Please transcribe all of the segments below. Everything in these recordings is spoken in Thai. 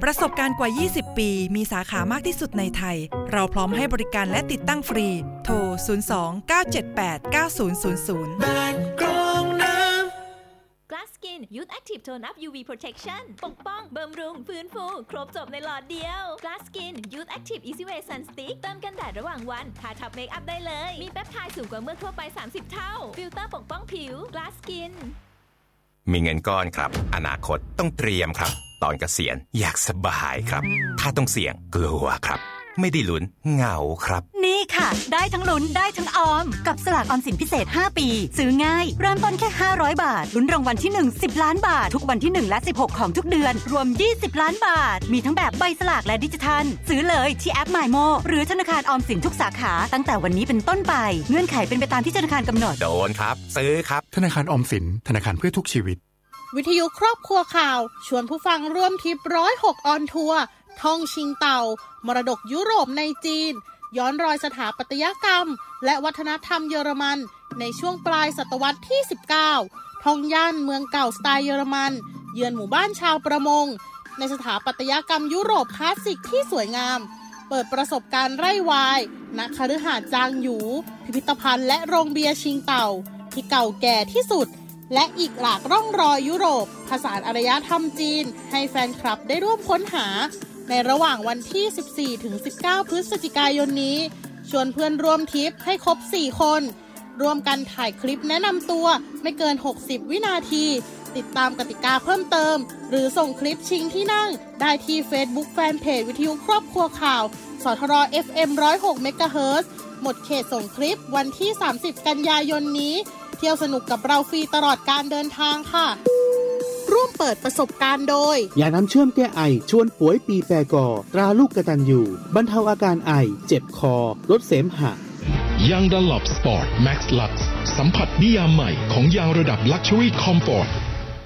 ประสบการณ์กว่า 20 ปี มีสาขามากที่สุดในไทย เราพร้อมให้บริการและติดตั้งฟรี โทร 02-978-9000 บ้านกรองน้ำ Glass Skin Youth Active Tone Up UV Protection ปกป้องบำรุงฟื้นฟูครบจบในหลอดเดียว Glass Skin Youth Active Easy Way Sun Stick เติมกันแดดระหว่างวันทาทับเมคอัพได้เลยมีแปปไทด์สูงกว่าเมือกทั่วไป30 เท่าฟิลเตอร์ปกป้องผิว Glass Skin มีเงินก้อนครับอนาคตต้องเตรียมครับตอนเกษียณอยากสบายครับถ้าต้องเสี่ยงกลัวครับไม่ได้ลุ้นเหงาครับนี่ค่ะได้ทั้งลุ้นได้ทั้งออมกับสลากออมสินพิเศษ5ปีซื้อง่ายเริ่มต้นแค่500บาทลุ้นรางวัลที่1 10ล้านบาททุกวันที่1และ16ของทุกเดือนรวม20ล้านบาทมีทั้งแบบใบสลากและดิจิทัลซื้อเลยที่แอป MyMo หรือธนาคารออมสินทุกสาขาตั้งแต่วันนี้เป็นต้นไปเงื่อนไขเป็นไปตามที่ธนาคารกำหนดโดนครับซื้อครับธนาคารออมสินธนาคารเพื่อทุกชีวิตวิทยุครอบครัวข่าวชวนผู้ฟังร่วมทริป106ออนทัวร์ท่องชิงเต่ามรดกยุโรปในจีนย้อนรอยสถาปัตยกรรมและวัฒนธรรมเยอรมันในช่วงปลายศตวรรษที่19ท่องย่านเมืองเก่าสไตล์เยอรมันเยือนหมู่บ้านชาวประมงในสถาปัตยกรรมยุโรปคลาสสิกที่สวยงามเปิดประสบการณ์ไร่วายณคฤหาสน์จางหยูพิพิธภัณฑ์และโรงเบียร์ชิงเต่าที่เก่าแก่ที่สุดและอีกหลากร่องรอยยุโรปผสานอารยธรรมจีนให้แฟนคลับได้ร่วมค้นหาในระหว่างวันที่ 14-19 พฤศจิกายนนี้ชวนเพื่อนร่วมทริปให้ครบ 4 คนร่วมกันถ่ายคลิปแนะนำตัวไม่เกิน 60 วินาทีติดตามกติกาเพิ่มเติมหรือส่งคลิปชิงที่นั่งได้ที่ Facebook Fanpage วิทยุครอบครัวข่าวสทร FM 106 เมกะเฮิรตซ์ หมดเขตส่งคลิปวันที่ 30 กันยายนนี้เที่ยวสนุกกับเราฟรีตลอดการเดินทางค่ะร่วมเปิดประสบการณ์โดยยาน้ำเชื่อมแก้ไอชวนป่วยปีแปรก่อตราลูกกตัญญูบรรเทาอาการไอเจ็บคอลดเสมหะยางดัลลอปสปอร์ตแม็กซ์ลักซ์สัมผัสนิยามใหม่ของยางระดับลักชัวรี่คอมฟอร์ต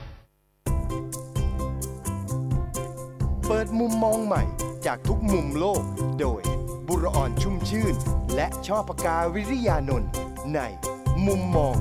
เปิดมุมมองใหม่จากทุกมุมโลกโดยบุรออนชุ่มชื่นและช่อปกาวิริยานนท์ในมุมมอง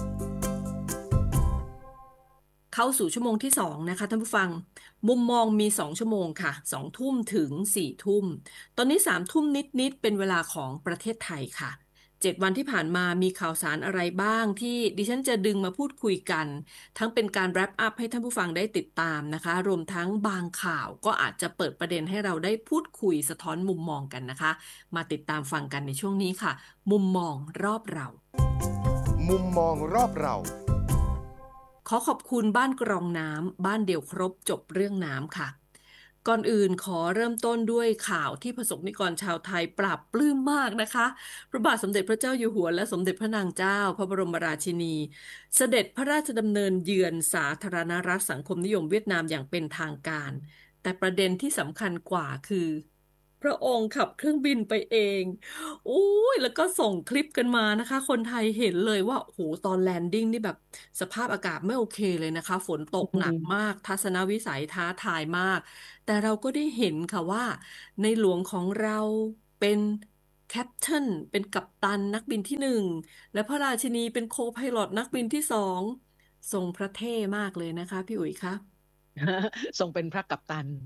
เข้าสู่ชั่วโมงที่2นะคะท่านผู้ฟังมุมมองมี2ชั่วโมงค่ะ2 ทุ่มถึง4 ทุ่มตอนนี้3 ทุ่มนิดเป็นเวลาของประเทศไทยค่ะ7 วันที่ผ่านมามีข่าวสารอะไรบ้างที่ดิฉันจะดึงมาพูดคุยกันทั้งเป็นการแรปอัพให้ท่านผู้ฟังได้ติดตามนะคะรวมทั้งบางข่าวก็อาจจะเปิดประเด็นให้เราได้พูดคุยสะท้อนมุมมองกันนะคะมาติดตามฟังกันในช่วงนี้ค่ะมุมมองรอบเรามุมมองรอบเราขอขอบคุณบ้านกรองน้ำบ้านเดียวครบจบเรื่องน้ำค่ะก่อนอื่นขอเริ่มต้นด้วยข่าวที่ประสบนิกรชาวไทยปราบปลื้มมากนะคะพระบาทสมเด็จพระเจ้าอยู่หัวและสมเด็จพระนางเจ้าพระบรมราชินีเสด็จพระราชดำเนินเยือนสาธารณรัฐสังคมนิยมเวียดนามอย่างเป็นทางการแต่ประเด็นที่สำคัญกว่าคือพระองค์ขับเครื่องบินไปเองโอ้ยแล้วก็ส่งคลิปกันมานะคะคนไทยเห็นเลยว่าโหตอนแลนดิ้งนี่แบบสภาพอากาศไม่โอเคเลยนะคะฝนตกหนักมากทัศนวิสัยท้าทายมากแต่เราก็ได้เห็นค่ะว่าในหลวงของเราเป็นแคปเทนเป็นกัปตันนักบินที่1และพระราชินีเป็นโคไพลอตนักบินที่2ทรงพระเท่มากเลยนะคะพี่อุ๋ยคะทรงเป็นพระกัปตัน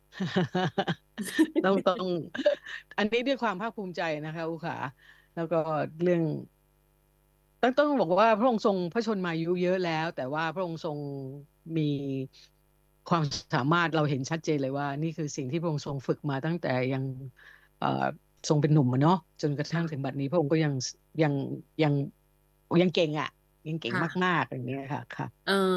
ต้องอันนี้ด้วยความภาคภูมิใจนะคะอุขาแล้วก็เรื่องต้องบอกว่าพระองค์ทรงพระชนมายุเยอะแล้วแต่ว่าพระองค์ทรงมีความสามารถเราเห็นชัดเจนเลยว่านี่คือสิ่งที่พระองค์ทรงฝึกมาตั้งแต่ยังทรงเป็นหนุ่มเนาะจนกระทั่งถึงบัดนี้พระองค์ก็ยังยังเก่งอ่ะยังเก่งมากๆอย่างเงี้ยค่ะ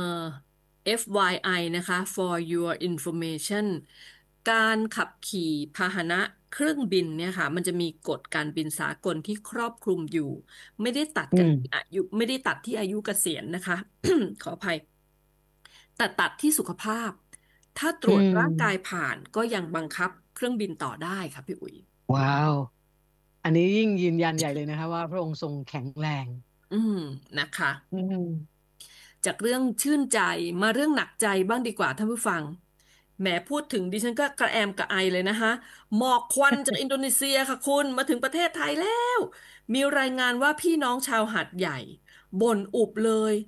FYI นะคะ for your information การขับขี่พาหนะเครื่องบินเนี่ยค่ะมันจะมีกฎการบินสากลที่ครอบคลุมอยู่ไม่ได้ตัดกันอายุไม่ได้ตัดที่อายุเกษียณนะคะ ขออภัยแต่ตัดที่สุขภาพถ้าตรวจร่างกายผ่านก็ยังบังคับเครื่องบินต่อได้ค่ะพี่อุ๋ยว้าวอันนี้ยิ่งยืนยันใหญ่เลยนะคะว่าพระองค์ทรงแข็งแรงนะคะจากเรื่องชื่นใจมาเรื่องหนักใจบ้างดีกว่าท่านผู้ฟังแหมพูดถึงดิฉันก็กระแอมกระไอเลยนะคะหมอกควันจากอินโดนีเซียค่ะคุณมาถึงประเทศไทยแล้วมีรายงานว่าพี่น้องชาวหาดใหญ่บ่นอุบเลย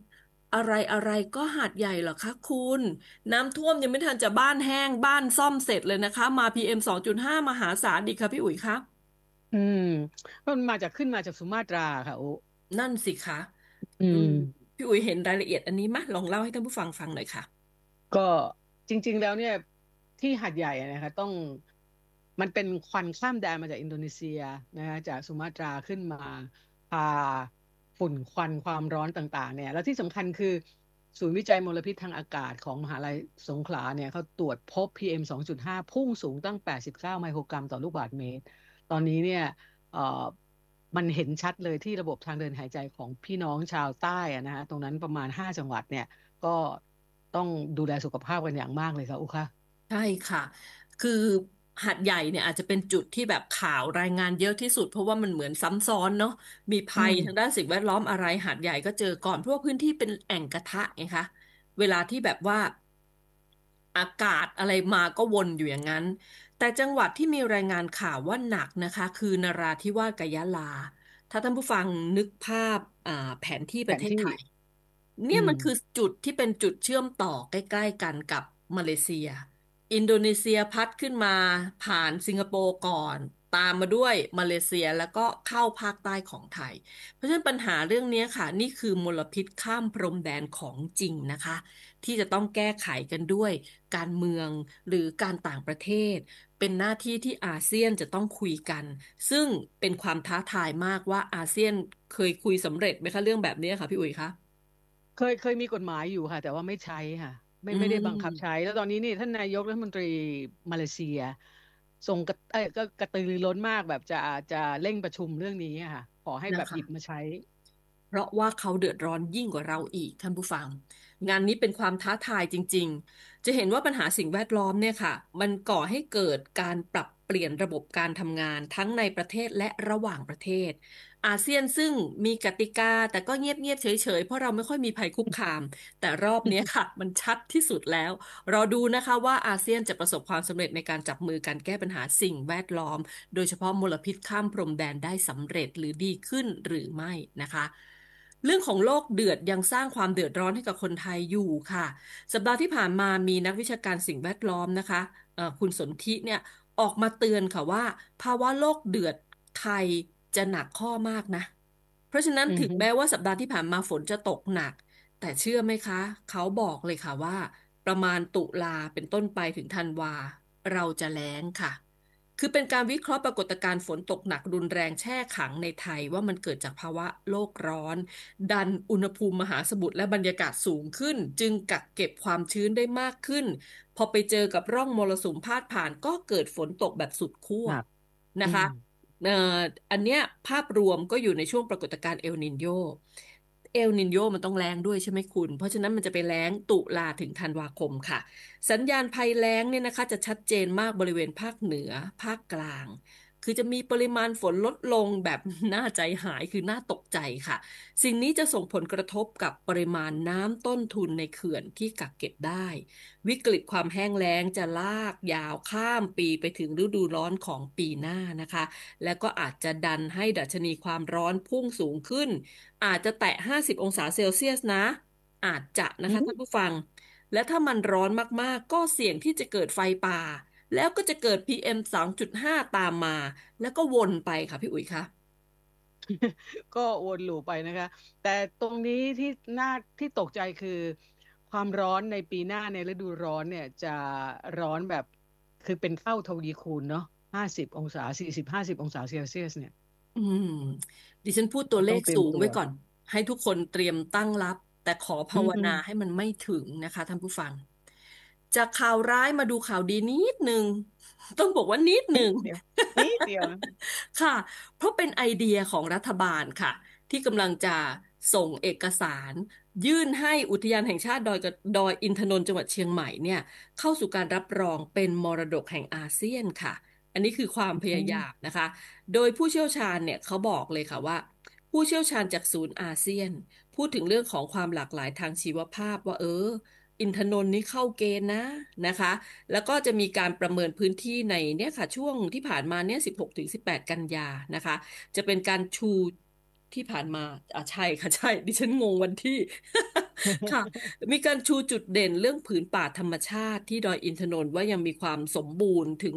อะไรอะไรก็หาดใหญ่เหรอคะคุณน้ำท่วมยังไม่ทันจะบ้านแห้งบ้านซ่อมเสร็จเลยนะคะมา PM2.5มหาศาลดีค่ะพี่อุ๋ยคะอืมมันมาจากขึ้นมาจากสุมาตราค่ะโอ้นั่นสิคะอือืมมพี่อุ๋ยเห็นรายละเอียดอันนี้ไหมลองเล่าให้ท่านผู้ฟังฟังหน่อยค่ะก็จริงๆแล้วเนี่ยที่หาดใหญ่อะนะคะมันเป็นควันข้ามแดนมาจากอินโดนีเซียนะคะจากสุมาตราขึ้นมาพาฝุ่นควันความร้อนต่างๆเนี่ยแล้วที่สำคัญคือศูนย์วิจัยมลพิษทางอากาศของมหาลัยสงขลาเนี่ยเขาตรวจพบ PM 2.5พุ่งสูงตั้ง89ไมโครกรัมต่อลูกบาศก์เมตรตอนนี้เนี่ยเอ่อมันเห็นชัดเลยที่ระบบทางเดินหายใจของพี่น้องชาวใต้อะนะฮะตรงนั้นประมาณ5 จังหวัดเนี่ย ก็ต้องดูแลสุขภาพกันอย่างมากเลยค่ะอุคะใช่ค่ะคือหาดใหญ่เนี่ยอาจจะเป็นจุดที่แบบข่าวรายงานเยอะที่สุดเพราะว่ามันเหมือนซ้ำซ้อนเนาะมีอืภัยมทางด้านสิ่งแวดล้อมอะไรหาดใหญ่ก็เจอก่อนเพราะว่าพื้นที่เป็นแอ่งกระทะไงคะเวลาที่แบบว่าอากาศอะไรมาก็วนอยู่อย่างนั้นแต่จังหวัดที่มีรายงานข่าวว่าหนักนะคะคือนราธิวาสกับยะลาถ้าท่านผู้ฟังนึกภาพแผนที่ประเทศไทแผนที่ยเนี่ยอืมมันคือจุดที่เป็นจุดเชื่อมต่อใกล้ๆกันกับมาเลเซีย อินโดนีเซียพัดขึ้นมาผ่านสิงคโปร์ก่อนตามมาด้วยมาเลเซียแล้วก็เข้าภาคใต้ของไทยเพราะฉะนั้นปัญหาเรื่องนี้ค่ะนี่คือมลพิษข้ามพรมแดนของจริงนะคะที่จะต้องแก้ไขกันด้วยการเมืองหรือการต่างประเทศเป็นหน้าที่ที่อาเซียนจะต้องคุยกันซึ่งเป็นความท้าทายมากว่าอาเซียนเคยคุยสำเร็จไหมคะเรื่องแบบนี้ค่ะพี่อุ๋ยคะเคยมีกฎหมายอยู่ค่ะแต่ว่าไม่ใช้ค่ะไม่อืไม่ได้บังคับใช้มแล้วตอนนี้นี่ท่านนายกรัฐมนตรีมาเลเซียทรงกระก็กระตือรือร้นมากแบบจะเร่งประชุมเรื่องนี้อะค่ะขอให้แบบหนะคะยิบมาใช้เพราะว่าเขาเดือดร้อนยิ่งกว่าเราอีกท่านผู้ฟังงานนี้เป็นความท้าทายจริงๆจะเห็นว่าปัญหาสิ่งแวดล้อมเนี่ยค่ะมันก่อให้เกิดการปรับเปลี่ยนระบบการทำงานทั้งในประเทศและระหว่างประเทศอาเซียนซึ่งมีกติกาแต่ก็เงียบๆเฉยๆเพราะเราไม่ค่อยมีภัยคุกคามแต่รอบนี้ค่ะมันชัดที่สุดแล้วเราดูนะคะว่าอาเซียนจะประสบความสำเร็จในการจับมือการแก้ปัญหาสิ่งแวดล้อมโดยเฉพาะมลพิษข้ามพรมแดนได้สำเร็จหรือดีขึ้นหรือไม่นะคะ เรื่องของโลกเดือดยังสร้างความเดือดร้อนให้กับคนไทยอยู่ค่ะสัปดาห์ที่ผ่านมามีนักวิชาการสิ่งแวดล้อมนะคะคุณสนธิเนี่ยออกมาเตือนค่ะว่าภาวะโลกเดือดไทยจะหนักข้อมากนะเพราะฉะนั้นอือฮึถึงแม้ว่าสัปดาห์ที่ผ่านมาฝนจะตกหนักแต่เชื่อไหมคะเขาบอกเลยค่ะว่าประมาณตุลาเป็นต้นไปถึงธันวาเราจะแล้งค่ะ คือเป็นการวิเคราะห์ปรากฏการณ์ฝนตกหนักรุนแรงแช่ขังในไทยว่ามันเกิดจากภาวะโลกร้อนดันอุณหภูมิมหาสมุทรและบรรยากาศสูงขึ้นจึงกักเก็บความชื้นได้มากขึ้นพอไปเจอกับร่องมรสุมพาดผ่านก็เกิดฝนตกแบบสุดขั้วหนักนะคะอืมเอ่ออันเนี้ยภาพรวมก็อยู่ในช่วงปรากฏการณ์เอลนินโยมันต้องแรงด้วยใช่ไหมคุณเพราะฉะนั้นมันจะไปแล้งตุลาถึงธันวาคมค่ะ สัญญาณภัยแล้งเนี่ยนะคะจะชัดเจนมากบริเวณภาคเหนือภาคกลางคือจะมีปริมาณฝนลดลงแบบน่าใจหายคือน่าตกใจค่ะสิ่งนี้จะส่งผลกระทบกับปริมาณน้ำต้นทุนในเขื่อนที่กักเก็บได้วิกฤตความแห้งแล้งจะลากยาวข้ามปีไปถึงฤดูร้อนของปีหน้านะคะแล้วก็อาจจะดันให้ดัชนีความร้อนพุ่งสูงขึ้นอาจจะแตะ50องศาเซลเซียสนะอาจจะนะอืคะท่านมผู้ฟัง และถ้ามันร้อนมากๆ ก็เสี่ยงที่จะเกิดไฟป่า แล้วก็จะเกิด PM2.5ตามมา แล้วก็วนไปค่ะพี่อุ๋ยคะก็วนลูปไปนะคะแต่ตรงนี้ที่น่าที่ตกใจคือความร้อนในปีหน้าในฤดูร้อนเนี่ยจะร้อนแบบคือเป็นเท่าทวีคูณเนาะ50 องศา40-50 องศาเซลเซียสเนี่ยอืมดิฉันพูดตัวเลขต้องเตรียมตัวสูงไว้ก่อน ให้ทุกคนเตรียมตั้งรับ แต่ขออืภาวนาให้มมันไม่ถึงนะคะท่านผู้ฟัง จากข่าวร้ายมาดูข่าวดีนิดนึงต้องบอกว่านิดนึงนิดเดียวนิดเดียวนะค่ะเพราะเป็นไอเดียของรัฐบาลค่ะที่กำลังจะส่งเอกสารยื่นให้อุทยานแห่งชาติดอยอินทนนท์จังหวัดเชียงใหม่เนี่ยเข้าสู่การรับรองเป็นมรดกแห่งอาเซียนค่ะอันนี้คือความพอืยายามมนะคะโดยผู้เชี่ยวชาญเนี่ยเขาบอกเลยค่ะว่าผู้เชี่ยวชาญจากศูนย์อาเซียนพูดถึงเรื่องของความหลากหลายทางชีวภาพว่าอินทนนท์นี่เข้าเกณฑ์นะคะแล้วก็จะมีการประเมินพื้นที่ในเนี่ยค่ะช่วงที่ผ่านมาเนี่ย16 ถึง 18กันยานะคะจะเป็นการชูที่ผ่านมาใช่ค่ะใช่ดิฉันงงวันที่ค่ะมีการชูจุดเด่นเรื่องผืนป่าธรรมชาติที่ดอยอินทนนท์ว่ายังมีความสมบูรณ์ถึง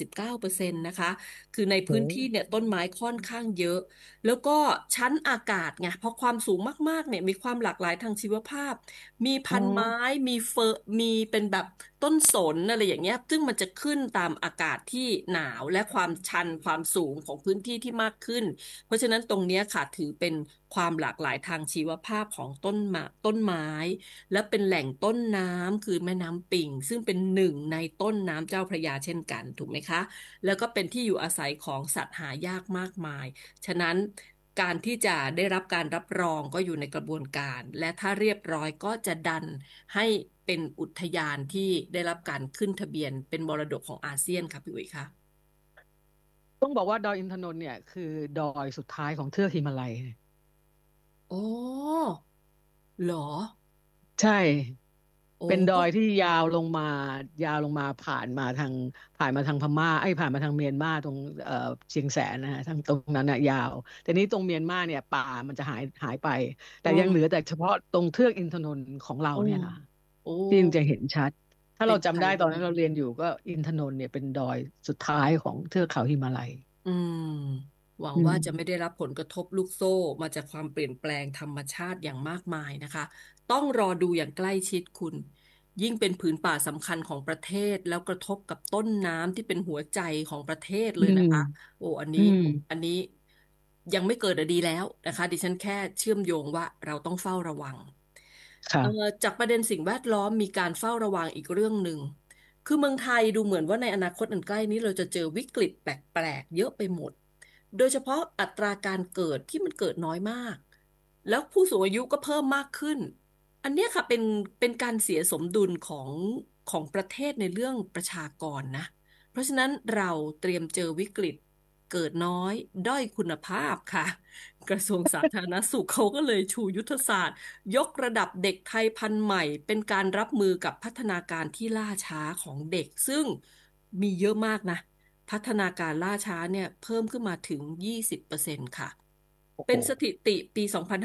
89%นะคะคือในโอ้พื้นที่เนี่ยต้นไม้ค่อนข้างเยอะแล้วก็ชั้นอากาศไงเพราะความสูงมากๆเนี่ยมีความหลากหลายทางชีวภาพมีอ๋อพันไม้มีเฟอร์มีเป็นแบบต้นสนอะไรอย่างเงี้ยซึ่งมันจะขึ้นตามอากาศที่หนาวและความชันความสูงของพื้นที่ที่มากขึ้น เพราะฉะนั้นตรงเนี้ยค่ะถือเป็นความหลากหลายทางชีวภาพของต้นไม้และเป็นแหล่งต้นน้ำคือแม่น้ำปิ่งซึ่งเป็นหนึ่งในต้นน้ำเจ้าพระยาเช่นกันถูกไหมคะแล้วก็เป็นที่อยู่อาศัยของสัตว์หายากมากมายฉะนั้นการที่จะได้รับการรับรองก็อยู่ในกระบวนการและถ้าเรียบร้อยก็จะดันให้เป็นอุทยานที่ได้รับการขึ้นทะเบียนเป็นมรดกของอาเซียนค่ะพี่อุ๋ยคะต้องบอกว่าดอยอินทนนท์เนี่ยคือดอยสุดท้ายของเทือกหิมาลัยโอ้เหรอใช่โอ้เป็นดอยที่ยาวลงมาผ่านมาทางพม่าผ่านมาทางเมียนมาตรงเชียงแสนนะฮะทางตรงนั้นน่ะยาวแต่นี้ตรงเมียนมาเนี่ยป่ามันจะหายไปแต่อืยังเหลือมแต่เฉพาะตรงเทือกอินทนนท์ของเราโอ้เนี่ยนะโอ้ที่ยังจะเห็นชัดถ้าเป็นไทเราจำได้ยเลยตอนนั้นเราเรียนอยู่ก็อินทนนท์เนี่ยเป็นดอยสุดท้ายของเทือกเขาหิมาลัยอืมหวังอืมว่าจะไม่ได้รับผลกระทบลูกโซ่มาจากความเปลี่ยนแปลงธรรมชาติอย่างมากมายนะคะต้องรอดูอย่างใกล้ชิดคุณยิ่งเป็นผืนป่าสำคัญของประเทศแล้วกระทบกับต้นน้ำที่เป็นหัวใจของประเทศเลอืมยนะคะโอ้อันนี้อืมอันนี้ยังไม่เกิดอะดีแล้วนะคะดิฉันแค่เชื่อมโยงว่าเราต้องเฝ้าระวัง เอ่อค่ะจากประเด็นสิ่งแวดล้อมมีการเฝ้าระวังอีกเรื่องหนึ่งคือเมืองไทยดูเหมือนว่าในอนาคตอันใกล้นี้เราจะเจอวิกฤตแปลกๆเยอะไปหมดโดยเฉพาะอัตราการเกิดที่มันเกิดน้อยมากแล้วผู้สูงอายุก็เพิ่มมากขึ้นอันเนี้ยค่ะเป็นการเสียสมดุลของประเทศในเรื่องประชากรนะเพราะฉะนั้นเราเตรียมเจอวิกฤตเกิดน้อยด้อยคุณภาพค่ะกระทรวงสาธารณสุขเขาก็เลยชูยุทธศาสตร์ ยกระดับเด็กไทยพันธุ์ใหม่เป็นการรับมือกับพัฒนาการที่ล่าช้าของเด็กซึ่งมีเยอะมากนะพัฒนาการล่าช้าเนี่ยเพิ่มขึ้นมาถึง20%ค่ะโอ้โหเป็นสถิติปี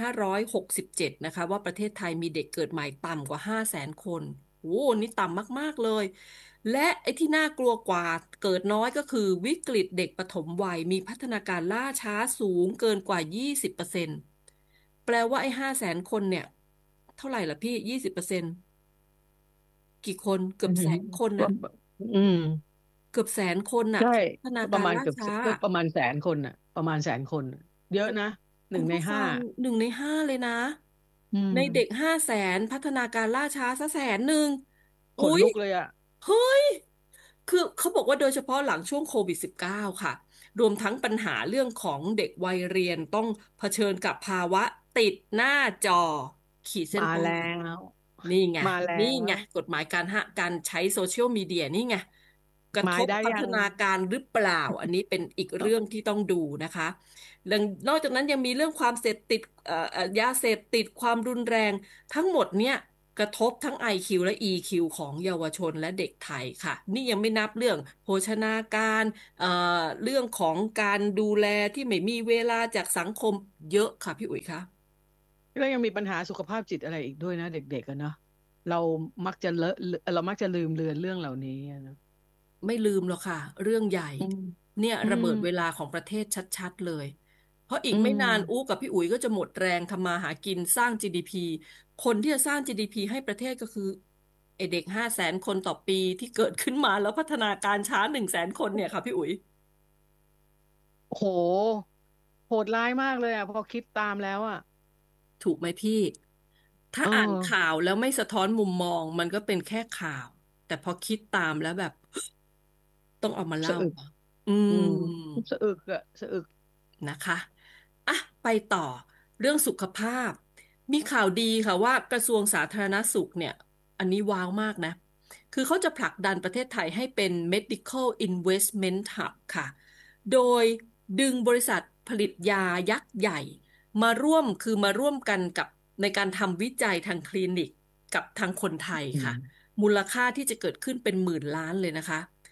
2567นะคะว่าประเทศไทยมีเด็กเกิดใหม่ต่ำกว่า500,000คนโอ้นี่ต่ำมากๆเลยและไอ้ที่น่ากลัวกว่าเกิดน้อยก็คือวิกฤตเด็กปฐมวัยมีพัฒนาการล่าช้าสูงเกินกว่า20%แปลว่าไอ้500,000 คนเนี่ยเท่าไหร่ล่ะพี่20%กี่คนเกือือบแสมนคนก็น่ะอืมเกือบแสนคนน่ะใช่ที่พัฒนาก็ปการะมาณเกือบรล่าช้าก็ประมาณแสนคนอ่ะประมาณแสนคนน่ะเยอะนะหคุณนึ่งในห้าผู้ฟัง1 ใน 5เลยนะอืมในเด็ก500,000พัฒนาการล่าช้าซะ100,000 ขนอุ๊ยลุกเลยอ่ะเฮ้ยคือเขาบอกว่าโดยเฉพาะหลังช่วงโควิด 19ค่ะรวมทั้งปัญหาเรื่องของเด็กวัยเรียนต้องเผชิญกับภาวะติดหน้าจอขีดเส้นใต้มาแล้วนี่ไงมาแล้นี่ไงวกฎหมายการใช้โซเชียลมีเดียนี่ไงกระหมาทบพัฒยได้ยังนาการหรือเปล่าอันนี้เป็นอีกเรื่องที่ต้องดูนะคะแล้วนอกจากนั้นยังมีเรื่องความเสพติดยาเสพติดความรุนแรงทั้งหมดเนี่ยกระทบทั้ง IQ และ EQ ของเยาวชนและเด็กไทยค่ะนี่ยังไม่นับเรื่องโภชนาการเรื่องของการดูแลที่ไม่มีเวลาจากสังคมเยอะค่ะพี่อุ๋ยคะแล้วยังมีปัญหาสุขภาพจิตอะไรอีกด้วยนะเด็กๆกันเนาะเราเรามักจะลืมเลือนเรื่องเหล่านี้อะนะไม่ลืมหรอกค่ะเรื่องใหญ่อืมเนี่ยอืมระเบิดเวลาของประเทศชัดๆเลยเพราะอีอืกไม่นานอู้มกับพี่อุ๋ยก็จะหมดแรงทำมาหากินสร้าง GDP คนที่จะสร้าง GDP ให้ประเทศก็คือไอเด็ก500,000 คนต่อปีที่เกิดขึ้นมาแล้วพัฒนาการช้า100,000 คนเนี่ยค่ะพี่อุ๋ยโหโหดร้ายมากเลยอ่ะพอคิดตามแล้วอ่ะถูกไหมพี่ถ้าเออ่านข่าอวแล้วไม่สะท้อนมุมมองมันก็เป็นแค่ข่าวแต่พอคิดตามแล้วแบบต้องเอามาเล่าสะอึกอือืมมสะอึกอ่ะสะอึกนะคะอ่ะไปต่อเรื่องสุขภาพมีข่าวดีค่ะว่ากระทรวงสาธารณสุขเนี่ยอันนี้ว้าวมากนะคือเขาจะผลักดันประเทศไทยให้เป็น medical investment hub ค่ะโดยดึงบริษัทผลิตยายักษ์ใหญ่มาร่วมกันกับในการทำวิจัยทางคลินิกกับทางคนไทยค่ะอืมมูลค่าที่จะเกิดขึ้นเป็น10,000 ล้านเลยนะคะ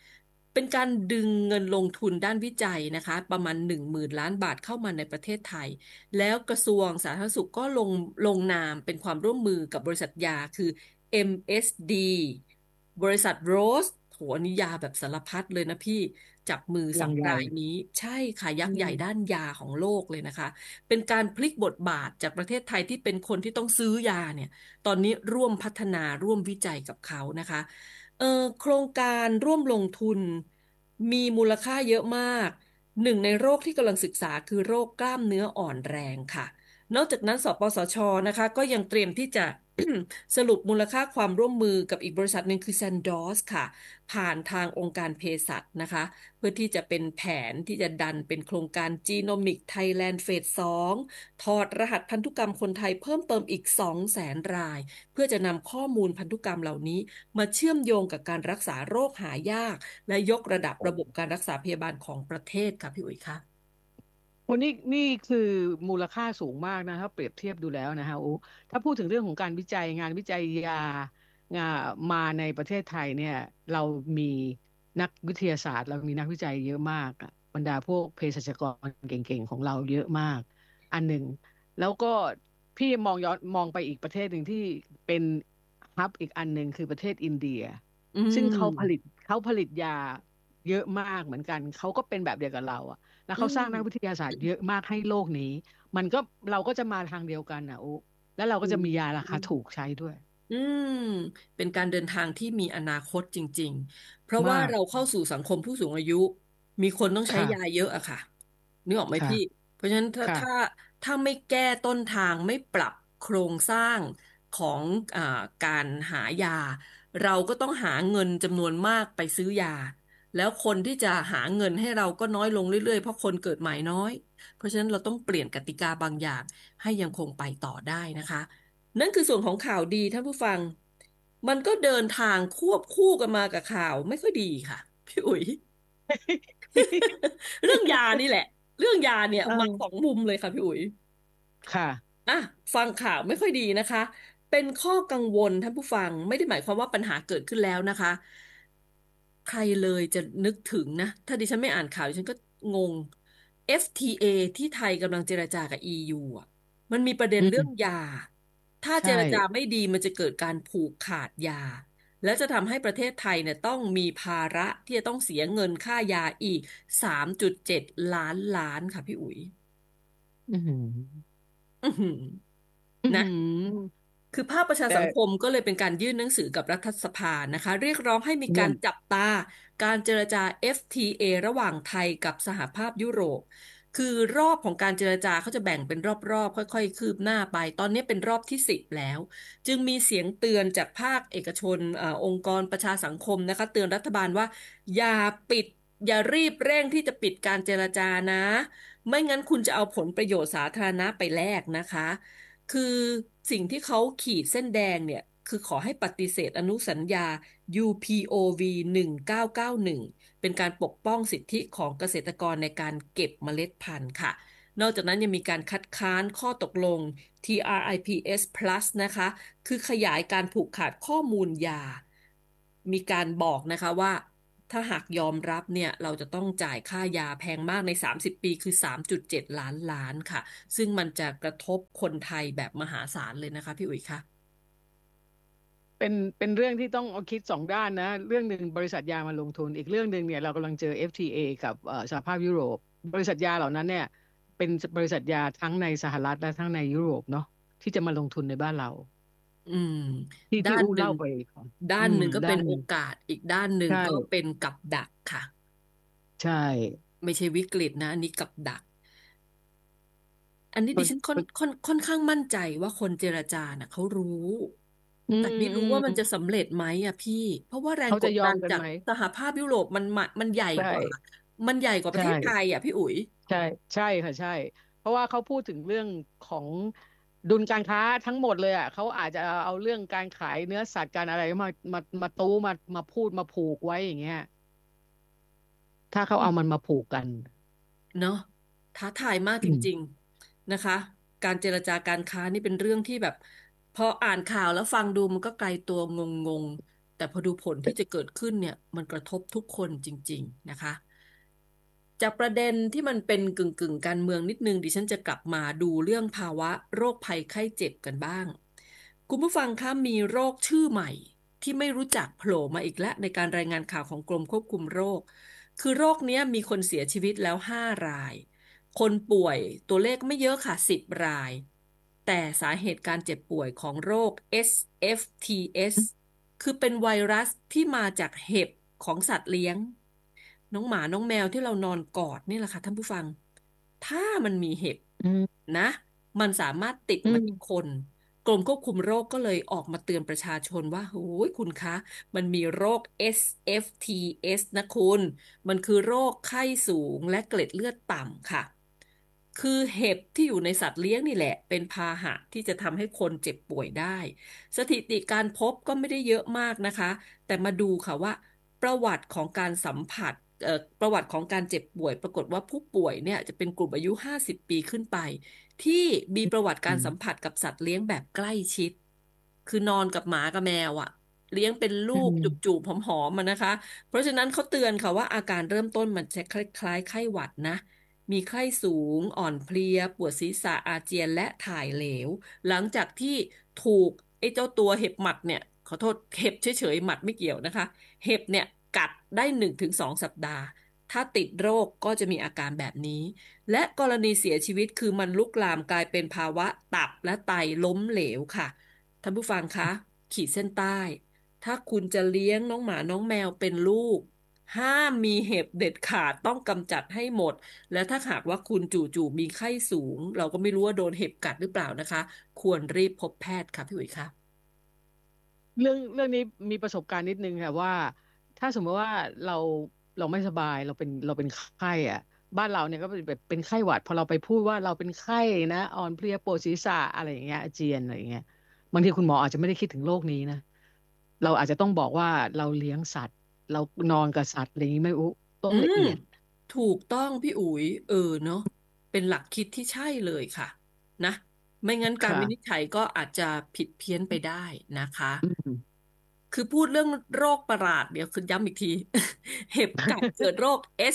เป็นการดึงเงินลงทุนด้านวิจัยนะคะประมาณ10,000 ล้านบาทเข้ามาในประเทศไทยแล้วกระทรวงสาธารณสุขก็ลงนามเป็นความร่วมมือกับบริษัทยาคือ MSD บริษัทโรสโหอันนี้ยาแบบสารพัดเลยนะพี่จับมือสองอย่างใหญ่รายนี้ใช่ค่ะยัอืกษ์ใหญ่ด้านมยาของโลกเลยนะคะเป็นการพลิกบทบาทจากประเทศไทยที่เป็นคนที่ต้องซื้อยาเนี่ยตอนนี้ร่วมพัฒนาร่วมวิจัยกับเขานะคะโครงการร่วมลงทุนมีมูลค่าเยอะมากหนึ่งในโรคที่กำลังศึกษาคือโรคกล้ามเนื้ออ่อนแรงค่ะนอกจากนั้นสปสชนะคะก็ยังเตรียมที่จะ สรุปมูลค่าความร่วมมือกับอีกบริษัทหนึ่งคือ Sandoz ค่ะผ่านทางองค์การเภสัชนะคะเพื่อที่จะเป็นแผนที่จะดันเป็นโครงการ Genomic Thailand Phase 2ถอดรหัสพันธุกรรมคนไทยเพิ่มเติมอีก200,000 รายเพื่อจะนำข้อมูลพันธุกรรมเหล่านี้มาเชื่อมโยงกับการรักษาโรคหายากและยกระดับระบบการรักษาพยาบาลของประเทศค่ะพี่อุ๋ยค่ะวันนี้นี่คือมูลค่าสูงมากนะถ้าเปรียบเทียบดูแล้วนะคะอูถ้าพูดถึงเรื่องของการวิจัยงานวิจัยงามาในประเทศไทยเนี่ยเรามีนักวิทยาศาสตร์เรามีนักวิจัยเยอะมากอะบรรดาพวกเภสัชกรเก่งๆของเราเยอะมากอันหนึ่งแล้วก็พี่มองย้อนมองไปอีกประเทศหนึ่งที่เป็นฮับอีกอันหนึ่งคือประเทศอินเดียอืซึ่งมเขาผลิตยาเยอะมากเหมือนกันเขาก็เป็นแบบเดียวกับเราอะ แล้วอืเขาสร้างนักวิทมยาศาสตร์เยอะมากให้โลกนี้ มันก็เราก็จะมาทางเดียวกันนะอุแล้วเราอืก็จะมียาราคาถูมกใช้ด้วยอืมเป็นการเดินทางที่มีอนาคตจริงๆ เพราะว่ามากเราเข้าสู่สังคมผู้สูงอายุมีคนต้องใช้ยาค่ะเยอะอะค่ะนึกออกไหมค่ะพี่เพราะฉะนั้นถ้าถ้าค่ะถ้าไม่แก้ต้นทางไม่ปรับโครงสร้างของอ่าการหายาเราก็ต้องหาเงินจำนวนมากไปซื้อยาแล้วคนที่จะหาเงินให้เราก็น้อยลงเรื่อยๆเพราะคนเกิดใหม่น้อยเพราะฉะนั้นเราต้องเปลี่ยนกติกาบางอย่างให้ยังคงไปต่อได้นะคะ นั่นคือส่วนของข่าวดีท่านผู้ฟัง มันก็เดินทางควบคู่กันมากับข่าวไม่ค่อยดีค่ะพี่อุ๋ยเรื่องยานี่แหละเรื่องยาเนี่ยเอมาสองอมุมเลยค่ะพี่อุ๋ยค่ะอ่ะฟังข่าวไม่ค่อยดีนะคะเป็นข้อกังวลท่านผู้ฟังไม่ได้หมายความว่าปัญหาเกิดขึ้นแล้วนะคะใครเลยจะนึกถึงนะถ้าดิฉันไม่อ่านข่าวดิฉันก็งง FTA ที่ไทยกำลังเจรจากับ EU อ่ะมันมีประเด็นอืมเรื่องยา ถ้าเจใช่รจาไม่ดีมันจะเกิดการผูกขาดยา แล้วจะทำให้ประเทศไทยเนี่ยต้องมีภาระที่จะต้องเสียเงินค่ายาอีก3.7 ล้านค่ะพี่อุ๋ยอือหืออือหือนะอือหือคือภาคประชาแต่สังคมก็เลยเป็นการยื่นหนังสือกับรัฐสภานะคะเรียกร้องให้มีการเยี่ยมจับตาการเจรจา FTA ระหว่างไทยกับสหภาพยุโรปคือรอบของการเจรจาเขาจะแบ่งเป็นรอบๆค่อยๆคืบหน้าไปตอนนี้เป็นรอบที่10แล้วจึงมีเสียงเตือนจากภาคเอกชนองค์กรประชาสังคมนะคะเตือนรัฐบาลว่าอย่าปิดอย่ารีบเร่งที่จะปิดการเจรจานะไม่งั้นคุณจะเอาผลประโยชน์สาธารณะไปแลกนะคะ คือสิ่งที่เขาขีดเส้นแดงเนี่ยคือขอให้ปฏิเสธอนุสัญญา UPOV 1991เป็นการปกป้องสิทธิของเกษตรกรในการเก็บเมล็ดพันธุ์ค่ะนอกจากนั้นยังมีการคัดค้านข้อตกลง TRIPS Plus นะคะคือขยายการผูกขาดข้อมูลยามีการบอกนะคะว่าถ้าหากยอมรับเนี่ยเราจะต้องจ่ายค่ายาแพงมากใน30ปีคือ3.7 ล้านค่ะ ซึ่งมันจะกระทบคนไทยแบบมหาศาลเลยนะคะพี่อุ๋ยคะเป็นเรื่องที่ต้องเอาคิดสองด้านนะเรื่องหนึ่งบริษัทยามาลงทุนอีกเรื่องหนึ่งเนี่ยเรากำลังเจอ FTA กับสหภาพยุโรปบริษัทยาเหล่านั้นเนี่ยเป็นบริษัทยาทั้งในสหรัฐและทั้งในยุโรปเนาะที่จะมาลงทุนในบ้านเราอืมที่ด้านหนึ่งอู้เล่าไปค่ะด้าอืมนหนึ่งก็ด้านหนึ่งเป็นโอกาสอีกด้านหนึ่งใช่ก็เป็นกับดักค่ะใช่ไม่ใช่วิกฤตนะอันนี้กับดักอันนี้ดิคนฉันค่อนข้างมั่นใจว่าคนเจรจาน่ะเขารู้อืมแต่ไม่รู้อืมว่ามันจะสำเร็จไหมอ่ะพี่เพราะว่าแรงเขาจะกดดันจากยอมกันไหมสหภาพยุโรปมันใหญ่ใช่กว่ามันใหญ่กว่าประใช่เทศไทยอ่ะพี่อุ๋ยใช่ใช่ค่ะใช่เพราะว่าเขาพูดถึงเรื่องของดุลการค้าทั้งหมดเลยอ่ะเขาอาจจะเอาเรื่องการขายเนื้อสัตว์การอะไรมาตู้มาพูดมาผูกไว้อย่างเงี้ยถ้าเขาเอามันมาผูกกันเนาะท้าทายมากจอืมริงๆนะคะการเจรจาการค้านี่เป็นเรื่องที่แบบพออ่านข่าวแล้วฟังดูมันก็ไกลตัวงงๆแต่พอดูผลที่จะเกิดขึ้นเนี่ยมันกระทบทุกคนจริงๆนะคะจากประเด็นที่มันเป็นกึ่งการเมืองนิดนึงดิฉันจะกลับมาดูเรื่องภาวะโรคภัยไข้เจ็บกันบ้างคุณผู้ฟังคะมีโรคชื่อใหม่ที่ไม่รู้จักโผล่มาอีกแล้วในการรายงานข่าวของกรมควบคุมโรคคือโรคนี้มีคนเสียชีวิตแล้ว5 รายคนป่วยตัวเลขไม่เยอะค่ะ10 รายแต่สาเหตุการเจ็บป่วยของโรค SFTS คือเป็นไวรัสที่มาจากเห็บของสัตว์เลี้ยงน้องหมาน้องแมวที่เรานอนกอดนี่แหละค่ะท่านผู้ฟังถ้ามันมีเห็บนะมันสามารถติดมาที่คนกรมควบคุมโรคก็เลยออกมาเตือนประชาชนว่าโอ้ยคุณคะมันมีโรค SFTS นะคุณมันคือโรคไข้สูงและเกล็ดเลือดต่ำค่ะคือเห็บที่อยู่ในสัตว์เลี้ยงนี่แหละเป็นพาหะที่จะทำให้คนเจ็บป่วยได้สถิติการพบก็ไม่ได้เยอะมากนะคะแต่มาดูค่ะว่าประวัติของการสัมผัสประวัติของการเจ็บป่วยปรากฏว่าผู้ป่วยเนี่ยจะเป็นกลุ่มอายุ50 ปีขึ้นไปที่มีประวัติการสัมผัสกับสัตว์เลี้ยงแบบใกล้ชิดคือนอนกับหมากับแมวอะเลี้ยงเป็นลูกจูบๆหอมๆมันนะคะเพราะฉะนั้นเขาเตือนค่ะว่าอาการเริ่มต้นมันจะคล้ายๆไข้หวัดนะมีไข้สูงอ่อนเพลียปวดศีรษะอาเจียนและถ่ายเหลวหลังจากที่ถูกไอ้เจ้าตัวเห็บหมัดเนี่ยขอโทษเห็บเฉยๆหมัดไม่เกี่ยวนะคะเห็บเนี่ยกัดได้1 ถึง 2 สัปดาห์ถ้าติดโรคก็จะมีอาการแบบนี้และกรณีเสียชีวิตคือมันลุกลามกลายเป็นภาวะตับและไตล้มเหลวค่ะท่านผู้ฟังคะขีดเส้นใต้ถ้าคุณจะเลี้ยงน้องหมาน้องแมวเป็นลูกห้ามมีเห็บเด็ดขาดต้องกำจัดให้หมดและถ้าหากว่าคุณจู่ๆมีไข้สูงเราก็ไม่รู้ว่าโดนเห็บกัดหรือเปล่านะคะควรรีบพบแพทย์ค่ะพี่อุ๋ยค่ะเรื่องนี้มีประสบการณ์นิดนึงค่ะว่าถ้าสมมติว่าเราไม่สบายเราเป็นไข้อ่ะบ้านเราเนี่ยก็เป็นแบบเป็นไข้หวัดพอเราไปพูดว่าเราเป็นไข้นะอ่อนเพลียปวดศีรษะอะไรอย่างเงี้ยอาเจียนอะไรอย่างเงี้ยบางทีคุณหมออาจจะไม่ได้คิดถึงโรคนี้นะเราอาจจะต้องบอกว่าเราเลี้ยงสัตว์เรานอนกับสัตว์อะไรอย่างงี้ไม่รู้ต้องละเอียดถูกต้องพี่อุ๋ยเนาะเป็นหลักคิดที่ใช่เลยค่ะนะไม่งั้นการวินิจฉัยก็อาจจะผิดเพี้ยนไปได้นะคะคือพูดเรื่องโรคประหลาดเดี๋ยวคุณย้ำอีกที เห็บกัดเกิดโรค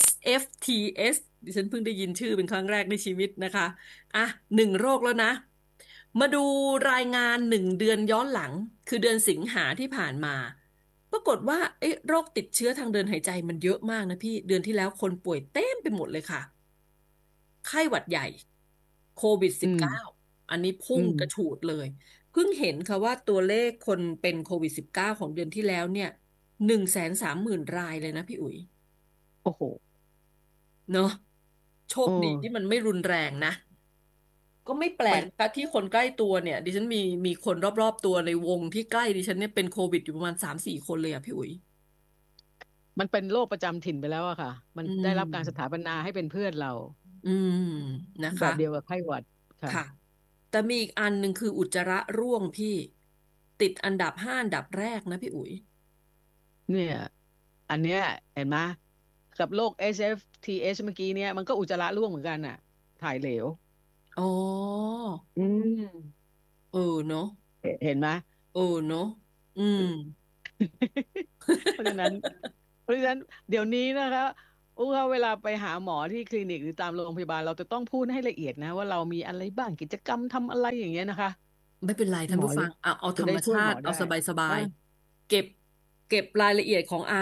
SFTS ดิฉันเพิ่งได้ยินชื่อเป็นครั้งแรกในชีวิตนะคะอ่ะ1 โรคแล้วนะมาดูรายงาน1 เดือนย้อนหลังคือเดือนสิงหาที่ผ่านมาปรากฏว่าโรคติดเชื้อทางเดินหายใจมันเยอะมากนะพี่เดือนที่แล้วคนป่วยเต็มไปหมดเลยค่ะไข้หวัดใหญ่โควิด-19อันนี้พุ่งกระฉูดเลยเพิ่งเห็นค่ะว่าตัวเลขคนเป็นโควิด-19ของเดือนที่แล้วเนี่ย130,000 รายเลยนะพี่อุ๋ยโอ้โหเนาะโชคดีที่มันไม่รุนแรงนะก็ไม่แปลกนะคะที่คนใกล้ตัวเนี่ยดิฉันมีคนรอบๆตัวในวงที่ใกล้ดิฉันเนี่ยเป็นโควิดอยู่ประมาณ3-4 คนเลยอะพี่อุ๋ยมันเป็นโรคประจำถิ่นไปแล้วอะค่ะมันได้รับการสถาปนาให้เป็นเพื่อนเรานะคะแบบเดียวกับไข้หวัดค่ะแต่มีอีกอันหนึ่งคืออุจจาระร่วงพี่ติดอันดับ5 อันดับแรกนะพี่อุ๋ยเนี่ยอันเนี้ยเห็นไหมกับโรค SFTS เมื่อกี้เนี่ยมันก็อุจจาระร่วงเหมือนกันน่ะถ่ายเหลวอ๋อเนาะเห็นไหมเนาะเพราะฉะนั้นเดี๋ยวนี้นะคะเวลาไปหาหมอที่คลินิกหรือตามโรงพยาบาลเราจะต้องพูดให้ละเอียดนะว่าเรามีอะไรบ้างกิจกรรมทำอะไรอย่างเงี้ยนะคะไม่เป็นไรท่านผู้ฟังเอาธรรมชาติเอาสบายๆเก็บรายละเอียดของ